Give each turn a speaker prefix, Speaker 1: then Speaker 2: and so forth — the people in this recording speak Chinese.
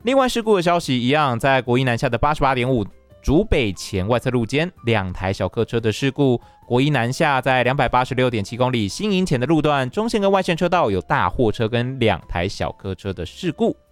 Speaker 1: 另外事故的消息一样，在国一南下的88.5竹北前外侧路间2台小客车的事故，国一南下在286.7公里新营前的路段，中线跟外线车道有大货车跟2台小客车的事故。